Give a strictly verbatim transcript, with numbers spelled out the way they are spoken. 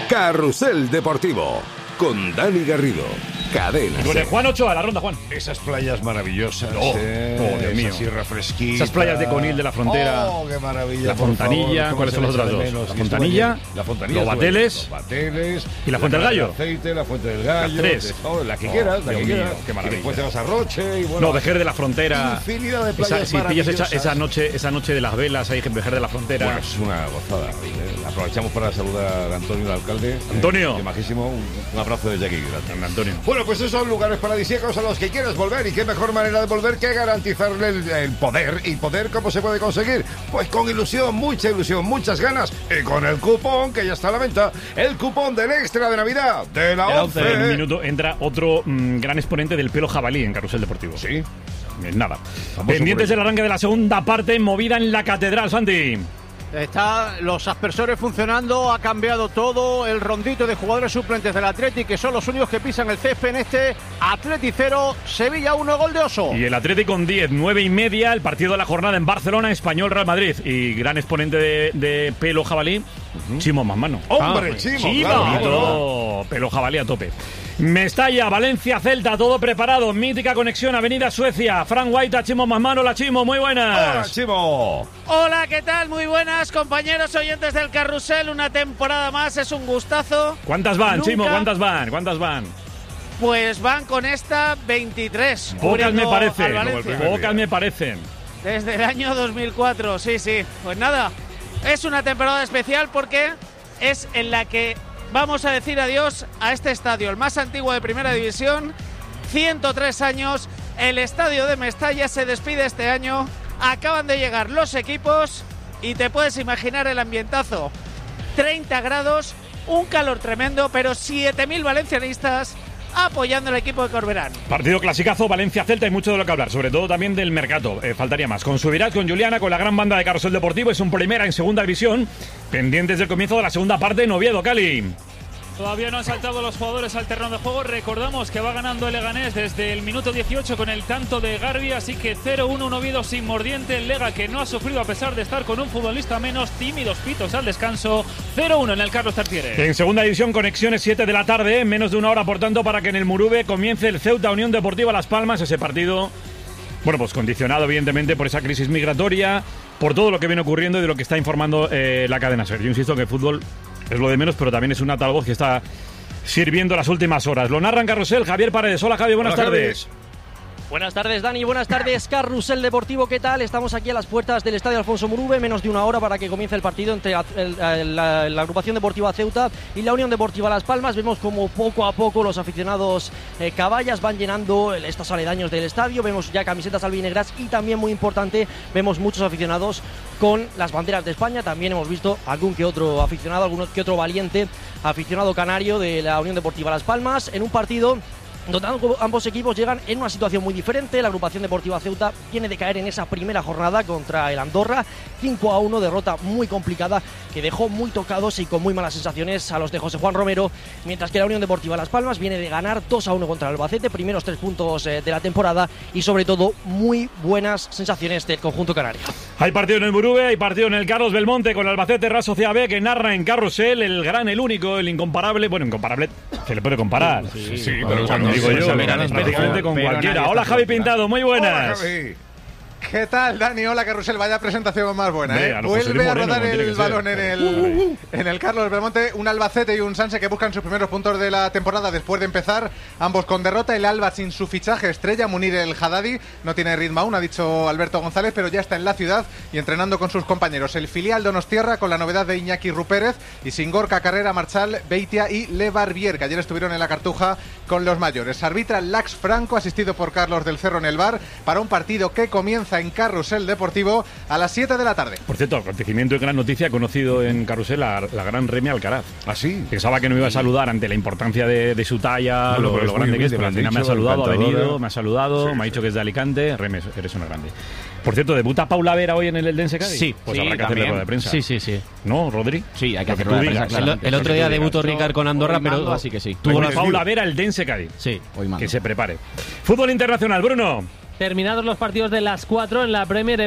Carrusel Deportivo, con Dani Garrido. Cadena. Con el Juan Ochoa, la ronda, Juan. Esas playas maravillosas. Oh, eh, oh, Dios mío. Esa sierra fresquita. Esas playas de Conil de la Frontera. Oh, qué maravilla. La Fontanilla. ¿Cuáles son las otras dos? La Fontanilla, la Fontanilla, los Bateles, los Bateles y la Fuente del Gallo. El aceite, la Fuente del Gallo. Las tres. De, oh, la que Oh, quieras, la Dios que mío, quieras. qué maravilla. Y después te vas a Roche y bueno. No, Vejer de la Frontera. Infinidad de Esa, playas si pillas esa, maravillosas. esa noche, esa noche de las velas ahí en Vejer de la Frontera. Bueno, es una gozada. ¿eh? Aprovechamos para saludar a Antonio, el alcalde. Antonio. Eh, que majísimo. Un, un abrazo desde aquí. Gracias. Antonio. Bueno, pues esos son lugares paradisíacos a los que quieres volver. Y qué mejor manera de volver que garantizarle el, el poder. ¿Y poder cómo se puede conseguir? Pues con ilusión, mucha ilusión, muchas ganas. Y con el cupón que ya está a la venta. El cupón del extra de Navidad de la once. En un minuto entra otro mmm, gran exponente del pelo jabalí en Carrusel Deportivo. Sí. Nada. Famoso Pendientes del arranque de la segunda parte, movida en la catedral, Santi. Están los aspersores funcionando, ha cambiado todo, el rondito de jugadores suplentes del Atleti, que son los únicos que pisan el césped en este Atleti cero, Sevilla uno, gol de Oso. Y el Atleti con diez, nueve y media, el partido de la jornada en Barcelona, Español Real Madrid. Y gran exponente de, de pelo jabalí, uh-huh. Chimo Manmano. ¡Hombre, ah, Chimo! Chimo, Claro, claro. Pelo jabalí a tope. Mestalla, Valencia, Celta, todo preparado. Mítica conexión, Avenida Suecia. Fran Guaita, Chimo Manmano. Hola, Chimo, muy buenas. Hola, Chimo. Hola, ¿qué tal? Muy buenas, compañeros oyentes del Carrusel. Una temporada más, es un gustazo. ¿Cuántas van, Nunca... Chimo? ¿Cuántas van? ¿Cuántas van? Pues van con esta veintitrés. Pocas me parecen. Pocas me parecen. Desde el año dos mil cuatro, sí, sí. Pues nada, es una temporada especial porque es en la que vamos a decir adiós a este estadio, el más antiguo de Primera División, ciento tres años, el estadio de Mestalla se despide este año, acaban de llegar los equipos y te puedes imaginar el ambientazo, treinta grados, un calor tremendo, pero siete mil valencianistas apoyando al equipo de Corberán. Partido clasicazo, Valencia-Celta, hay mucho de lo que hablar, sobre todo también del mercado, eh, faltaría más. Con Subirats, con Juliana, con la gran banda de Carrusel Deportivo, es un primera en segunda división, pendientes del comienzo de la segunda parte en Oviedo, Cali. Todavía no han saltado los jugadores al terreno de juego. Recordamos que va ganando el Leganés desde el minuto dieciocho con el tanto de Garbi, así que cero uno, un Oviedo sin mordiente. El Lega, que no ha sufrido a pesar de estar con un futbolista menos, tímidos pitos al descanso. cero uno en el Carlos Tartiere. En segunda división, conexiones siete de la tarde, menos de una hora, por tanto, para que en el Murube comience el Ceuta Unión Deportiva Las Palmas. Ese partido, bueno, pues condicionado evidentemente por esa crisis migratoria, por todo lo que viene ocurriendo y de lo que está informando eh, la cadena SER. Yo insisto que el fútbol es lo de menos, pero también es una tal voz que está sirviendo las últimas horas. Lo narra en Carrusel Javier Paredes. Hola, Javi, buenas Hola, tardes. Javi. Buenas tardes, Dani. Buenas tardes, Carrusel Deportivo. ¿Qué tal? Estamos aquí a las puertas del Estadio Alfonso Murube, menos de una hora para que comience el partido entre el, el, la, la agrupación deportiva Ceuta y la Unión Deportiva Las Palmas. Vemos como poco a poco los aficionados eh, caballas van llenando estos aledaños del estadio. Vemos ya camisetas albinegras y también, muy importante, vemos muchos aficionados con las banderas de España. También hemos visto algún que otro aficionado, algún que otro valiente aficionado canario de la Unión Deportiva Las Palmas en un partido donde ambos equipos llegan en una situación muy diferente. La agrupación deportiva Ceuta viene de caer en esa primera jornada contra el Andorra, cinco a uno, derrota muy complicada que dejó muy tocados y con muy malas sensaciones a los de José Juan Romero, mientras que la Unión Deportiva Las Palmas viene de ganar dos a uno contra el Albacete, primeros tres puntos de la temporada y sobre todo muy buenas sensaciones del conjunto canario. Hay partido en el Murube, hay partido en el Carlos Belmonte con el Albacete Real Sociedad B, que narra en Carrusel el gran, el único, el incomparable, bueno, incomparable, se le puede comparar. Sí, sí, sí, pero cuando digo yo, prácticamente con cualquiera. Hola, Javi Pintado, muy buenas. Hola, Javi. ¿Qué tal, Dani? Hola, Carrusel. Vaya presentación más buena, ¿eh? Ve, Vuelve a Moreno, rodar el balón ser. en el, uh, uh, uh. en el Carlos Belmonte. Un Albacete y un Sanse que buscan sus primeros puntos de la temporada después de empezar. Ambos con derrota. El Alba sin su fichaje estrella, Munir el Haddadi. No tiene ritmo aún, ha dicho Alberto González, pero ya está en la ciudad y entrenando con sus compañeros. El filial Donostiarra con la novedad de Iñaki Rupérez y sin Gorka Carrera, Marchal, Beitia y Le Barbier, que ayer estuvieron en la Cartuja con los mayores. Arbitra Lax Franco, asistido por Carlos del Cerro en el bar, para un partido que comienza en Carrusel Deportivo a las siete de la tarde. Por cierto, acontecimiento y gran noticia, conocido en Carrusel la, la gran Remy Alcaraz. ¿Ah, sí? Pensaba que no me iba a saludar ante la importancia de, de su talla, no, lo, lo grande que es, pero al final me ha saludado, ha venido, me ha saludado, sí, me ha dicho sí. que es de Alicante. Remy, eres una grande. Por cierto, ¿debuta Paula Vera hoy en el Eldense Cádiz? Sí. Pues sí, habrá que también. hacer rueda de prensa. Sí, sí, sí. ¿No, Rodri? Sí, hay que Lo hacer que rueda de digas, prensa. Claro. El, el otro día debutó Ricard con Andorra, pero mando, así que sí. Tuvo la Paula Vera, el Eldense Cádiz. Sí, hoy mando. Que se prepare. Fútbol internacional, Bruno. Terminados los partidos de las cuatro en la Premier.